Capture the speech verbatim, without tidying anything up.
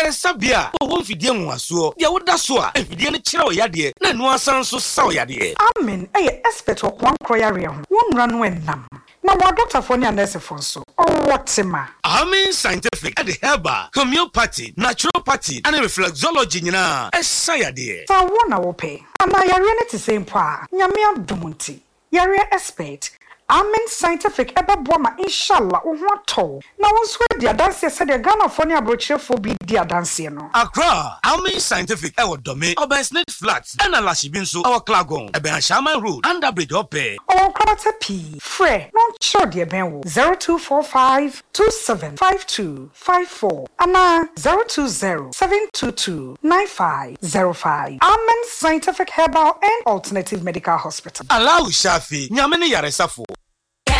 Sabia, who fidie muaso, ya woda so a fidie ne kire oyade na no asan so sa oyade. Amen. Eye expert o kwan kroyare ho. Won ra no enam. Na wa doctor for ne nurse for so. Oh what ma. Amen scientific at the herbal, homeopathy, naturopathy, and reflexology nyina. Esa yade. Sa wona wo pe. Ama yare ne te same pa. Nyame adumunti. Yare expert. Amen scientific ebe boama inshallah wo ho ato na wo so dia dance se de Ghana for ne abrochefo bi dia dance no Accra Amen scientific e wo dome Obersnet Flats and Alashibi nso our Klagon ebe Anshaman Road Underbridge ope o kwata p frɛ no show de ben wo zero two four five two seven five two five four ana zero two zero seven two two nine five zero five. Amen scientific herbal and alternative medical hospital. Allahu Shafi nyame ne yaresafo